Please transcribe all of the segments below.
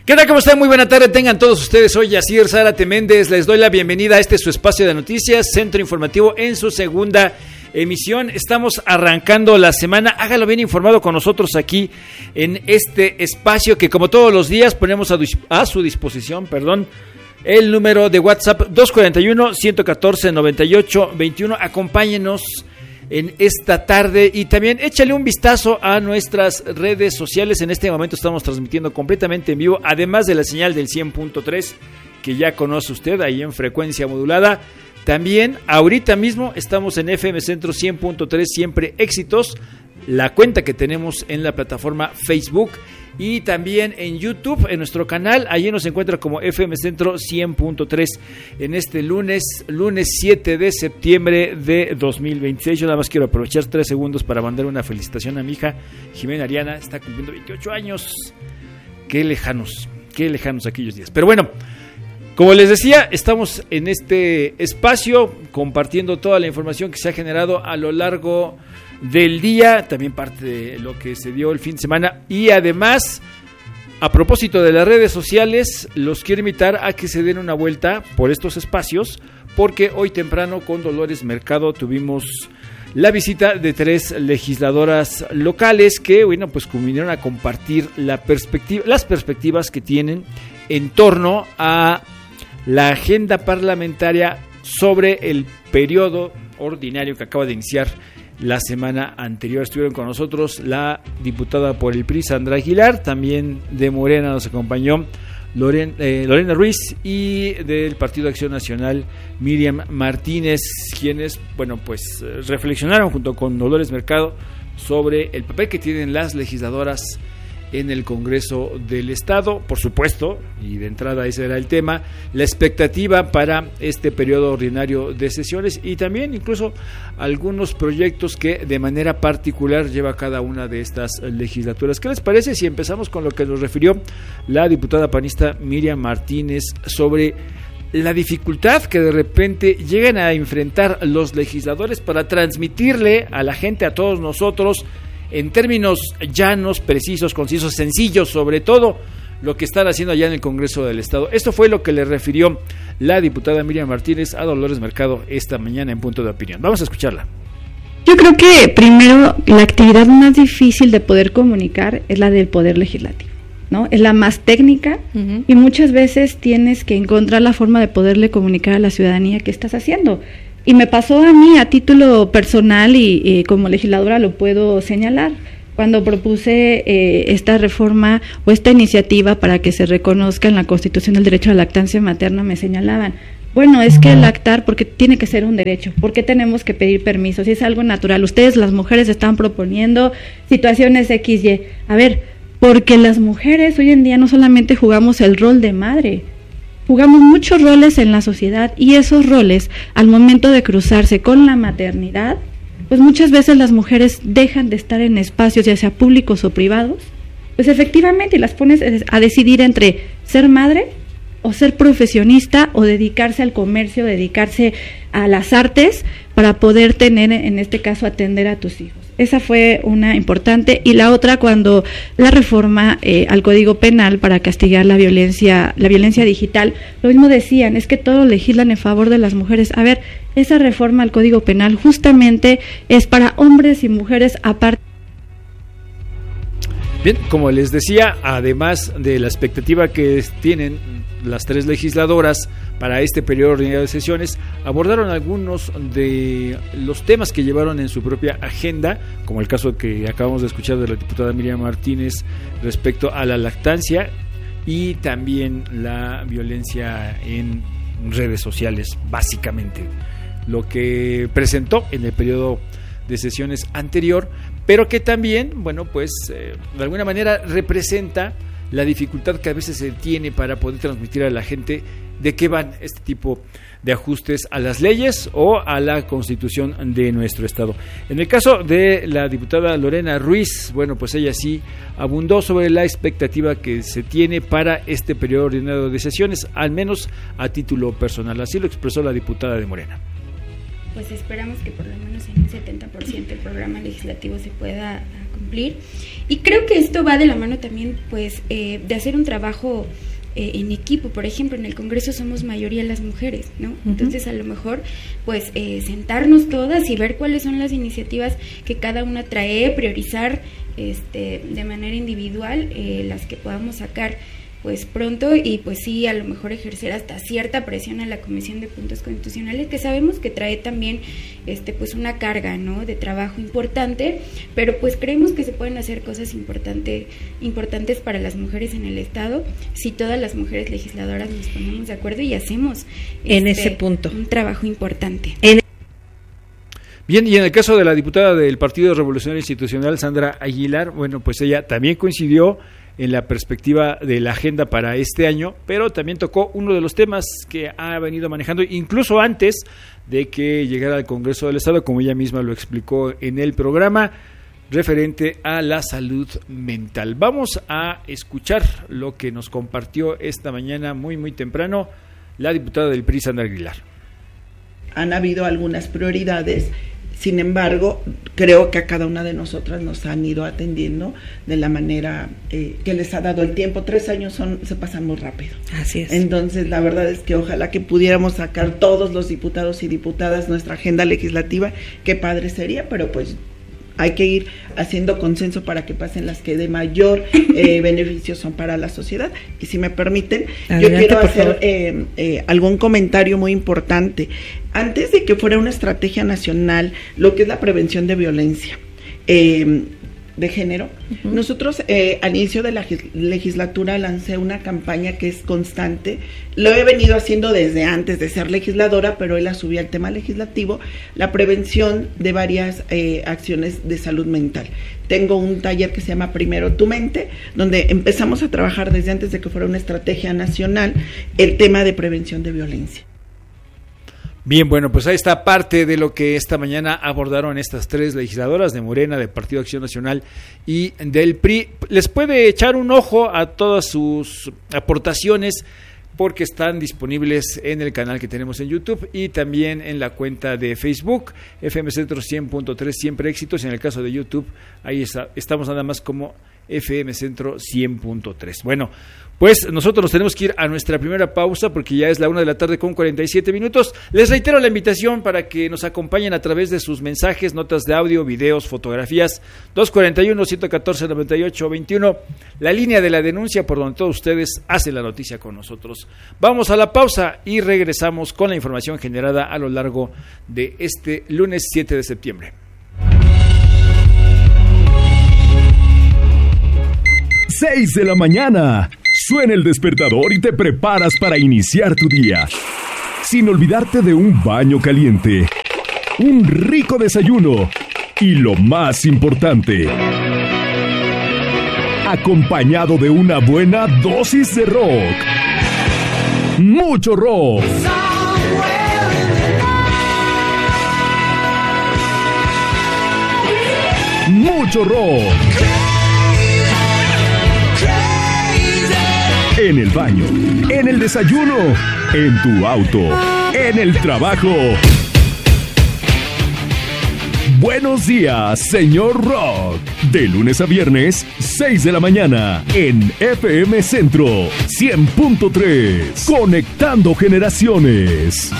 ¿Qué tal? ¿Cómo están? Muy buena tarde tengan todos ustedes. Soy Yacir Zárate Méndez. Les doy la bienvenida a este su espacio de noticias, Centro Informativo, en su segunda emisión. Estamos arrancando la semana. Hágalo bien informado con nosotros aquí en este espacio que, como todos los días, ponemos a su disposición, el número de WhatsApp 241-114-9821. Acompáñenos en esta tarde y también échale un vistazo a nuestras redes sociales. En este momento estamos transmitiendo completamente en vivo, además de la señal del 100.3 que ya conoce usted ahí en frecuencia modulada. También ahorita mismo estamos en FM Centro 100.3, siempre éxitos, la cuenta que tenemos en la plataforma Facebook y también en YouTube, en nuestro canal. Allí nos encuentra como FM Centro 100.3 en este lunes 7 de septiembre de 2026. Yo nada más quiero aprovechar 3 segundos para mandar una felicitación a mi hija Jimena Ariana. Está cumpliendo 28 años. Qué lejanos aquellos días. Pero bueno, como les decía, estamos en este espacio compartiendo toda la información que se ha generado a lo largo del día, también parte de lo que se dio el fin de semana. Y además, a propósito de las redes sociales, los quiero invitar a que se den una vuelta por estos espacios, porque hoy temprano con Dolores Mercado tuvimos la visita de 3 legisladoras locales que, bueno, pues vinieron a compartir las perspectivas que tienen en torno a la agenda parlamentaria sobre el periodo ordinario que acaba de iniciar la semana anterior. Estuvieron con nosotros la diputada por el PRI, Sandra Aguilar, también de Morena nos acompañó Lorena Ruiz, y del Partido Acción Nacional, Miriam Martínez, quienes, bueno, pues reflexionaron junto con Dolores Mercado sobre el papel que tienen las legisladoras en el Congreso del Estado, por supuesto, y de entrada ese era el tema, la expectativa para este periodo ordinario de sesiones y también incluso algunos proyectos que de manera particular lleva cada una de estas legislaturas. ¿Qué les parece si empezamos con lo que nos refirió la diputada panista Miriam Martínez sobre la dificultad que de repente llegan a enfrentar los legisladores para transmitirle a la gente, a todos nosotros, en términos llanos, precisos, concisos, sencillos, sobre todo lo que están haciendo allá en el Congreso del Estado? Esto fue lo que le refirió la diputada Miriam Martínez a Dolores Mercado esta mañana en Punto de Opinión. Vamos a escucharla. Yo creo que primero la actividad más difícil de poder comunicar es la del Poder Legislativo, ¿no? Es la más técnica y muchas veces tienes que encontrar la forma de poderle comunicar a la ciudadanía qué estás haciendo. Y me pasó a mí a título personal y como legisladora lo puedo señalar. Cuando propuse esta reforma o esta iniciativa para que se reconozca en la Constitución el derecho a la lactancia materna, me señalaban, bueno, es que lactar porque tiene que ser un derecho, ¿por qué tenemos que pedir permiso? Si es algo natural, ustedes las mujeres están proponiendo situaciones XY. A ver, porque las mujeres hoy en día no solamente jugamos el rol de madre, jugamos muchos roles en la sociedad y esos roles, al momento de cruzarse con la maternidad, pues muchas veces las mujeres dejan de estar en espacios, ya sea públicos o privados, pues efectivamente las pones a decidir entre ser madre o ser profesionista o dedicarse al comercio, dedicarse a las artes para poder tener, en este caso, atender a tus hijos. Esa fue una importante. Y la otra, cuando la reforma al Código Penal para castigar la violencia digital, lo mismo decían, es que todos legislan en favor de las mujeres. A ver, esa reforma al Código Penal justamente es para hombres y mujeres aparte. Bien, como les decía, además de la expectativa que tienen las 3 legisladoras para este periodo ordinario de sesiones, abordaron algunos de los temas que llevaron en su propia agenda, como el caso que acabamos de escuchar de la diputada Miriam Martínez respecto a la lactancia y también la violencia en redes sociales, básicamente lo que presentó en el periodo de sesiones anterior, pero que también, bueno, pues de alguna manera representa la dificultad que a veces se tiene para poder transmitir a la gente de qué van este tipo de ajustes a las leyes o a la Constitución de nuestro Estado. En el caso de la diputada Lorena Ruiz, bueno, pues ella sí abundó sobre la expectativa que se tiene para este periodo ordinario de sesiones, al menos a título personal. Así lo expresó la diputada de Morena. pues esperamos que por lo menos en un 70% el programa legislativo se pueda cumplir. Y creo que esto va de la mano también, pues, de hacer un trabajo en equipo. Por ejemplo, en el Congreso somos mayoría las mujeres, ¿no? Entonces, a lo mejor, pues, sentarnos todas y ver cuáles son las iniciativas que cada una trae, priorizar de manera individual las que podamos sacar pues pronto, y pues sí, a lo mejor ejercer hasta cierta presión a la Comisión de Puntos Constitucionales, que sabemos que trae también pues una carga, ¿no?, de trabajo importante, pero pues creemos que se pueden hacer cosas importantes para las mujeres en el Estado si todas las mujeres legisladoras nos ponemos de acuerdo y hacemos en ese punto un trabajo importante. Bien, y en el caso de la diputada del Partido Revolucionario Institucional, Sandra Aguilar, bueno, pues ella también coincidió en la perspectiva de la agenda para este año, pero también tocó uno de los temas que ha venido manejando incluso antes de que llegara al Congreso del Estado, como ella misma lo explicó en el programa, referente a la salud mental. Vamos a escuchar lo que nos compartió esta mañana muy temprano la diputada del PRI, Sandra Aguilar. Han habido algunas prioridades. Sin embargo, creo que a cada una de nosotras nos han ido atendiendo de la manera que les ha dado el tiempo. 3 años se pasan muy rápido. Así es. Entonces, la verdad es que ojalá que pudiéramos sacar todos los diputados y diputadas nuestra agenda legislativa. Qué padre sería, pero pues hay que ir haciendo consenso para que pasen las que de mayor beneficio son para la sociedad. Y si me permiten, adelante, yo quiero hacer algún comentario muy importante. Antes de que fuera una estrategia nacional, lo que es la prevención de violencia de género, nosotros al inicio de la legislatura lancé una campaña que es constante. Lo he venido haciendo desde antes de ser legisladora, pero hoy la subí al tema legislativo, la prevención de varias acciones de salud mental. Tengo un taller que se llama Primero tu Mente, donde empezamos a trabajar desde antes de que fuera una estrategia nacional el tema de prevención de violencia. Bien, bueno, pues ahí está parte de lo que esta mañana abordaron estas 3 legisladoras de Morena, del Partido Acción Nacional y del PRI. Les puede echar un ojo a todas sus aportaciones porque están disponibles en el canal que tenemos en YouTube y también en la cuenta de Facebook, FM Centro 100.3, siempre éxitos. En el caso de YouTube, ahí estamos nada más como FM Centro 100.3. Bueno, pues nosotros nos tenemos que ir a nuestra primera pausa porque ya es la 1:47 p.m. Les reitero la invitación para que nos acompañen a través de sus mensajes, notas de audio, videos, fotografías. 241-114-98-21, la línea de la denuncia por donde todos ustedes hacen la noticia con nosotros. Vamos a la pausa y regresamos con la información generada a lo largo de este lunes 7 de septiembre. 6 de la mañana. Suena el despertador y te preparas para iniciar tu día. Sin olvidarte de un baño caliente, un rico desayuno y lo más importante, acompañado de una buena dosis de rock. Mucho rock. Mucho rock. En el baño, en el desayuno, en tu auto, en el trabajo. Buenos días, señor Rock. De lunes a viernes, 6 de la mañana, en FM Centro 100.3. Conectando generaciones.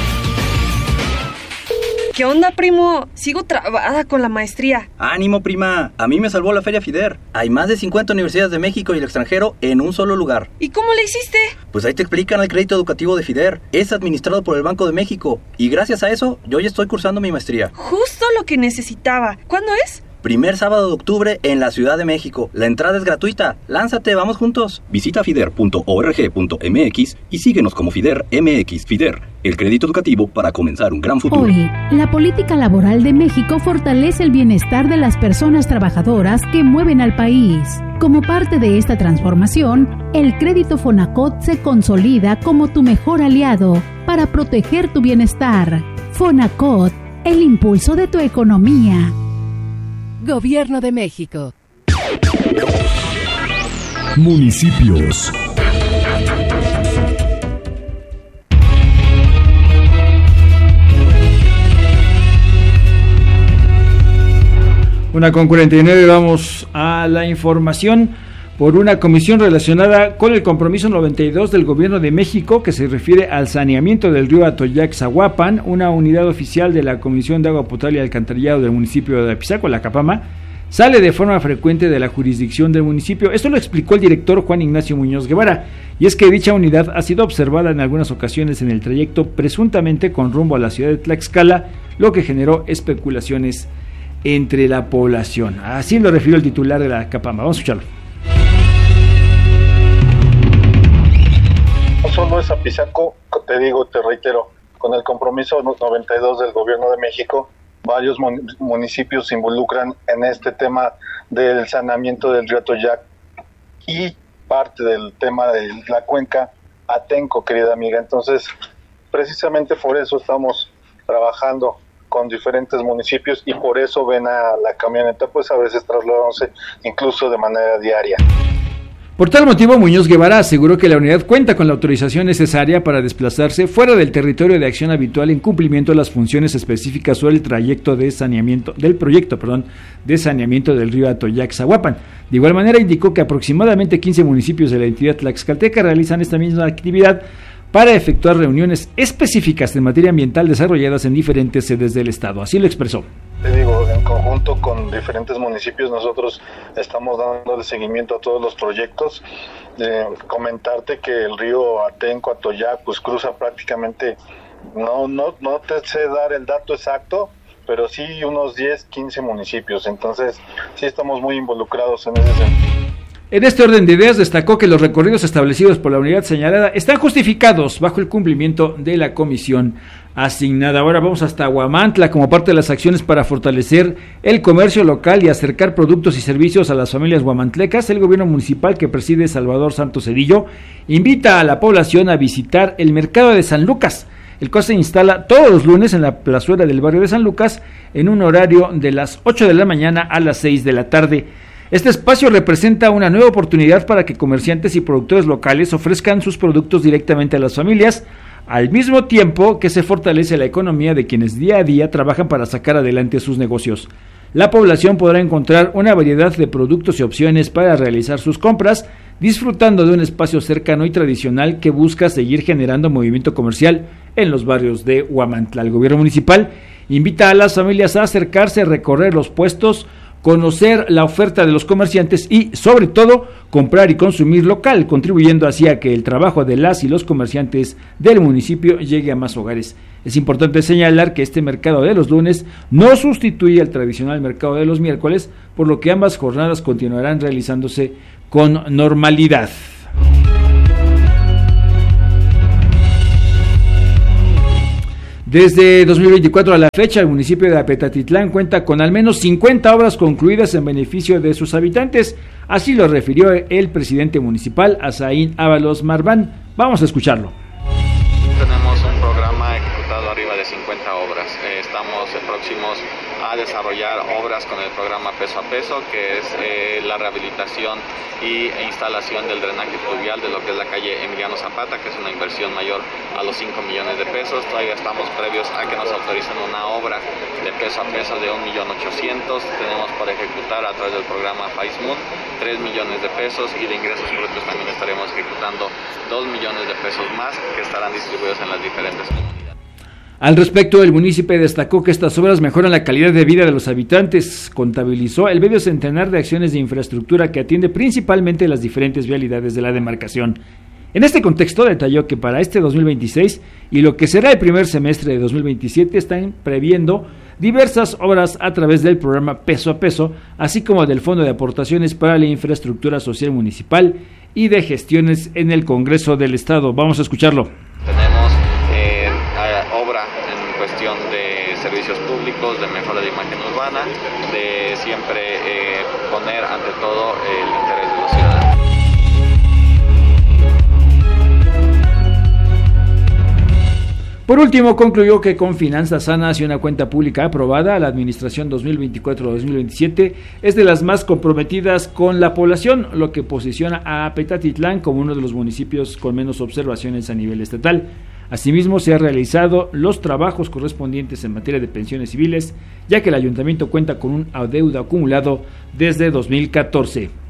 ¿Qué onda, primo? Sigo trabada con la maestría. ¡Ánimo, prima! A mí me salvó la Feria FIDER. Hay más de 50 universidades de México y el extranjero en un solo lugar. ¿Y cómo le hiciste? Pues ahí te explican el crédito educativo de FIDER. Es administrado por el Banco de México. Y gracias a eso, yo ya estoy cursando mi maestría. Justo lo que necesitaba. ¿Cuándo es? Primer sábado de octubre en la Ciudad de México. La entrada es gratuita. Lánzate, vamos juntos. Visita fider.org.mx y síguenos como FIDER MX. FIDER, el crédito educativo para comenzar un gran futuro. Hoy, la política laboral de México fortalece el bienestar de las personas trabajadoras que mueven al país. Como parte de esta transformación, el crédito Fonacot se consolida como tu mejor aliado para proteger tu bienestar. Fonacot, el impulso de tu economía. Gobierno de México. Municipios. 1:49, vamos a la información. Por una comisión relacionada con el compromiso 92 del Gobierno de México que se refiere al saneamiento del río Atoyac-Zaguapan, una unidad oficial de la Comisión de Agua Potable y Alcantarillado del municipio de Apizaco, la Capama, sale de forma frecuente de la jurisdicción del municipio. Esto lo explicó el director Juan Ignacio Muñoz Guevara, y es que dicha unidad ha sido observada en algunas ocasiones en el trayecto presuntamente con rumbo a la ciudad de Tlaxcala, lo que generó especulaciones entre la población. Así lo refirió el titular de la Capama. Vamos a escucharlo. No solo es Apizaco, te reitero, con el compromiso 92 del Gobierno de México, varios municipios se involucran en este tema del saneamiento del río Atoyac y parte del tema de la cuenca Atenco, querida amiga. Entonces, precisamente por eso estamos trabajando con diferentes municipios y por eso ven a la camioneta, pues a veces trasladándose incluso de manera diaria. Por tal motivo, Muñoz Guevara aseguró que la unidad cuenta con la autorización necesaria para desplazarse fuera del territorio de acción habitual en cumplimiento de las funciones específicas sobre el trayecto de saneamiento del proyecto, de saneamiento del río Atoyac-Zaguapan. De igual manera, indicó que aproximadamente 15 municipios de la entidad tlaxcalteca realizan esta misma actividad para efectuar reuniones específicas en materia ambiental desarrolladas en diferentes sedes del estado. Así lo expresó. En conjunto con diferentes municipios nosotros estamos dando seguimiento a todos los proyectos. Comentarte que el río Atenco, Atoyac, pues cruza prácticamente, no te sé dar el dato exacto, pero sí unos 10, 15 municipios. Entonces sí estamos muy involucrados en ese sentido. En este orden de ideas destacó que los recorridos establecidos por la unidad señalada están justificados bajo el cumplimiento de la comisión asignada. Ahora vamos hasta Huamantla. Como parte de las acciones para fortalecer el comercio local y acercar productos y servicios a las familias huamantlecas, el gobierno municipal que preside Salvador Santos Cedillo invita a la población a visitar el mercado de San Lucas, el cual se instala todos los lunes en la plazuela del barrio de San Lucas en un horario de las 8 de la mañana a las 6 de la tarde. Este espacio representa una nueva oportunidad para que comerciantes y productores locales ofrezcan sus productos directamente a las familias, al mismo tiempo que se fortalece la economía de quienes día a día trabajan para sacar adelante sus negocios. La población podrá encontrar una variedad de productos y opciones para realizar sus compras, disfrutando de un espacio cercano y tradicional que busca seguir generando movimiento comercial en los barrios de Huamantla. El gobierno municipal invita a las familias a acercarse a recorrer los puestos, conocer la oferta de los comerciantes y, sobre todo, comprar y consumir local, contribuyendo así a que el trabajo de las y los comerciantes del municipio llegue a más hogares. Es importante señalar que este mercado de los lunes no sustituye al tradicional mercado de los miércoles, por lo que ambas jornadas continuarán realizándose con normalidad. Desde 2024 a la fecha, el municipio de Apetatitlán cuenta con al menos 50 obras concluidas en beneficio de sus habitantes. Así lo refirió el presidente municipal, Azaín Ábalos Marván. Vamos a escucharlo. Tenemos un programa ejecutado arriba de 50 obras. Estamos próximos a desarrollar obras con el programa Peso a Peso, que es la rehabilitación e instalación del drenaje fluvial de lo que es la calle Emiliano Zapata, que es una inversión mayor a los 5 millones de pesos. Todavía estamos previos a que nos autoricen una obra de peso a peso de 1.800.000. Tenemos por ejecutar a través del programa FAISMUN 3 millones de pesos y de ingresos brutos también estaremos ejecutando 2 millones de pesos más que estarán distribuidos en las diferentes comunidades. Al respecto, el municipio destacó que estas obras mejoran la calidad de vida de los habitantes. Contabilizó el medio centenar de acciones de infraestructura que atiende principalmente las diferentes vialidades de la demarcación. En este contexto, detalló que para este 2026 y lo que será el primer semestre de 2027 están previendo diversas obras a través del programa Peso a Peso, así como del Fondo de Aportaciones para la Infraestructura Social Municipal y de gestiones en el Congreso del Estado. Vamos a escucharlo. Tenemos obra en cuestión de servicios públicos, de mejora de imagen urbana, de siempre poner ante todo el interés de los ciudadanos. Por último, concluyó que con finanzas sanas y una cuenta pública aprobada, la administración 2024-2027 es de las más comprometidas con la población, lo que posiciona a Apetatitlán como uno de los municipios con menos observaciones a nivel estatal. Asimismo, se han realizado los trabajos correspondientes en materia de pensiones civiles, ya que el ayuntamiento cuenta con un adeudo acumulado desde 2014.